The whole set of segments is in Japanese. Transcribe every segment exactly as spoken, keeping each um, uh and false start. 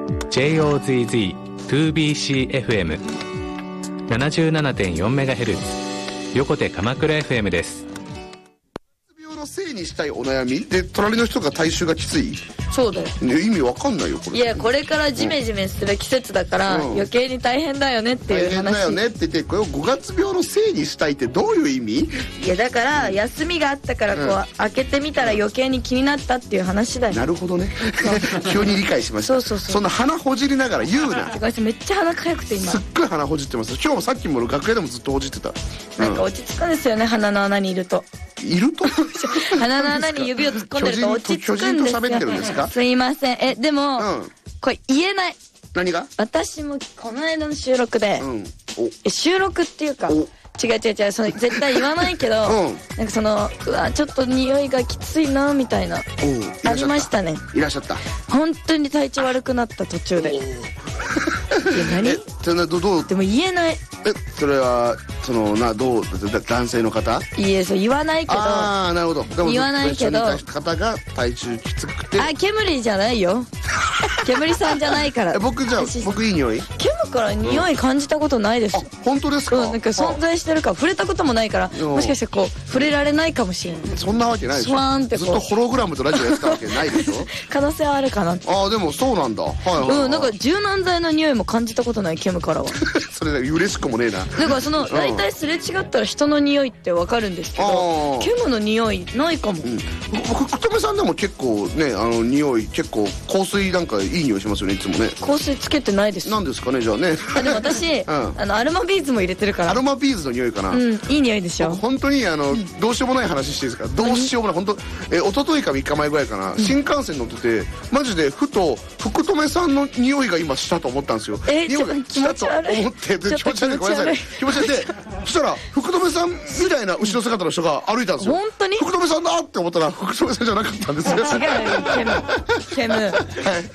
ジェイオーゼットゼットツービーシーエフエムななじゅうななてんよんメガヘルツ 横手鎌倉 エフエム です。 病のせいにしたいお悩みで隣の人が体臭がきつい。 そうだよ、 ね、意味わかんないよこれ。 いやこれからジメジメする季節だから、うん、余計に大変だよねっていう話。 大変だよねって言ってこれをごがつ病のせいにしたいってどういう意味？ いやだから休みがあったからこう、うん、開けてみたら余計に気になったっていう話だよ。 なるほどね急に理解しました。 そうそうそう。 そんな鼻ほじりながら言うなめっちゃ鼻かゆくて今すっごい鼻ほじってます。今日もさっきも楽屋でもずっとほじってた、 うん、なんか落ち着くんですよね鼻の穴にいると。 いると鼻の穴に指を突っ込んでると落ち着くんですよ。 巨人と喋ってるんですか？ すいません。えでも、うん、これ言えない。 何が？ 私もこの間の収録で、うん、え収録っていうか違う違う違うその絶対言わないけど、うん、なんかそのうわちょっと匂いがきついなみたいなありましたね。 いらっしゃった。 本当に体調悪くなった途中で。何？ えそれどどう？ でも言えない。 えそれはそのなどう男性の方？ いえそう言わないけど。 ああなるほど。でも言わないけど方が体重きつくて。 あ煙じゃないよ煙さんじゃないから。 僕じゃあ僕いい匂い？ 煙から匂い感じたことないです。 あ本当ですか？ うんなんか存在してるから触れたこともないからもしかしてこう触れられないかもしれない。 そんなわけないでしょ。スワーンってこうずっとホログラムとラジオやってたわけないでしょ可能性はあるかなって。 ああでもそうなんだ。はいはい、はい、 うんなんか柔軟剤の匂いも感じたことない煙からはそれ嬉しくもねえな。 だからその大体すれ違ったら人の匂いってわかるんですけど煙の匂いないかも。うん、 福留さんでも結構ねあの匂い結構香水なんかいい匂いしますよねいつもね。 香水つけてないです。 なんですかねじゃあね。 あでも私、うん、あのアロマビーズも入れてるから。 アロマビーズの匂いかな。 うんいい匂いでしょ。 本当にあの、うん、どうしようもない話していいですか？どうしようもない本当え一昨日かみっかまえぐらいかな、うん、新幹線乗っててマジでふと福留さんの匂いが今したと思ったんですよ。 え匂いがしたと思って気持ち悪いごめんなさい気持ち悪いでそしたら福留さんみたいな後ろ姿の人が歩いたんですよ。 本当に福留さんだって思ったら福留さんじゃなかったんですよ。違うケムケム、はい、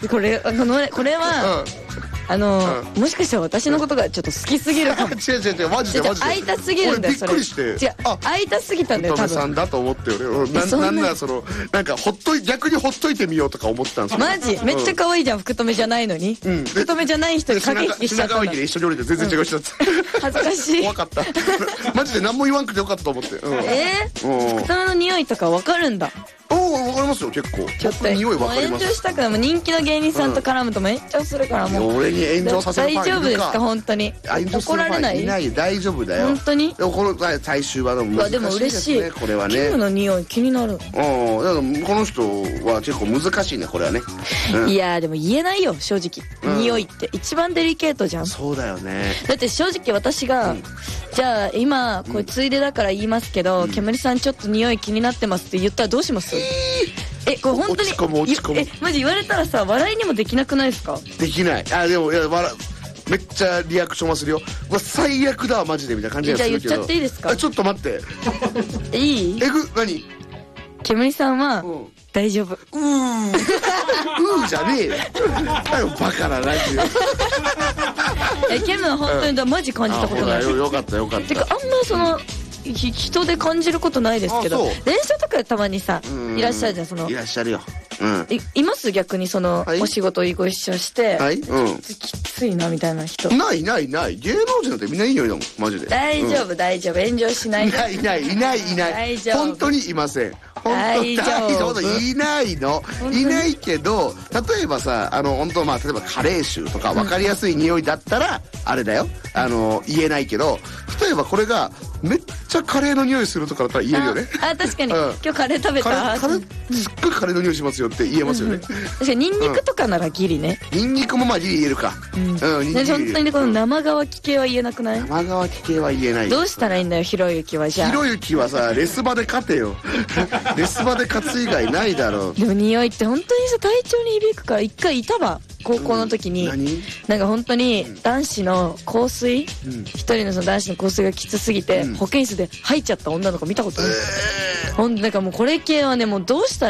これこのこれは、うんあの、うん、もしかしたら私のことがちょっと好きすぎるかも。 違う違う違うマジでマジで会いたすぎるんだよ。 俺びっくりして違う会いたすぎたんだよ多分。 福留さんだと思って俺ななんならそのなんかほっとい逆にほっといてみようとか思ってたんですよ。 マジめっちゃ可愛いじゃん福留じゃないのに、うん、福留じゃない人に駆け引きしちゃったんだ。 品川駅で一緒に降りて全然違う人だった、 うん、恥ずかしい。 怖かったマジで何も言わんくてよかったと思って、うん、 えー、福留の匂いとか分かるんだ。 おお分かりますよ結構。 ちょっと匂い分かります。 炎上したくないもう人気の芸人さんと絡むと炎上するからもう、 うん、俺に炎上させるファンいるか。大丈夫ですか本当に。怒られない？ いない大丈夫だよ本当に。 でもこの最終話の難しいですね。でも嬉しいこれはね。 キムの匂い気になる。うんだからこの人は結構難しいねこれはね、 うん、いやでも言えないよ正直、うん、匂いって一番デリケートじゃん。 そうだよね。 だって正直私が、うん、じゃあ今これついでだから言いますけど、うん、煙さんちょっと匂い気になってますって言ったらどうします？えこれ本当に落ち込む落ち込む。 えマジ言われたらさ笑いにもできなくないですか？できない。あでもいや笑めっちゃリアクションはするよ。うわ最悪だわマジでみたいな感じがするけど。 じゃあ言っちゃっていいですか？ あちょっと待っていい？ えぐ何？ 煙さんは、うん、大丈夫。うーんうーじゃねえよバカなラジオえケムは本当にだマジ感じたことない。 よかったよかった。 てかあんまその人で感じることないですけど電車とかでたまにさいらっしゃるじゃん。そのいらっしゃるよ、うん、 い, います逆にその、はい、お仕事ご一緒して、 はいうん、 きついなみたいな人。 ないないない芸能人なんてみんないい匂いだもんマジで。 大丈夫、うん、大丈夫炎上しない。 いないいないいないいない大丈夫本当にいません。 大丈夫いないのいないけど例えばさあの本当まあ例えば加齢臭とか分かりやすい匂いだったら、うん、あれだよあの言えないけど例えばこれがめっちゃカレーの匂いするとかだったら言えるよね。 あ, あ確かに、うん、今日カレー食べた。 カレーすっごいカレーの匂いしますよって言えますよね、うん、 確かにニンニクとかならギリね、 うん、ニンニクもまあギリ言えるか。うん、うん、 本当にこの生乾き系は言えなくない？ 生乾き系は言えない。 どうしたらいいんだよひろゆきは。じゃあひろゆきはさレス場で勝てよレス場で勝つ以外ないだろう。 でも匂いって本当にさ体調に響くから一回いたわ高校の時に、うん、なんか本当に男子の香水一、うん、人のその男子の香水がきつすぎて、うん、保健室で吐いちゃった女の子見たことない、えー、ほんなんかもうこれ系はねもうどうしたら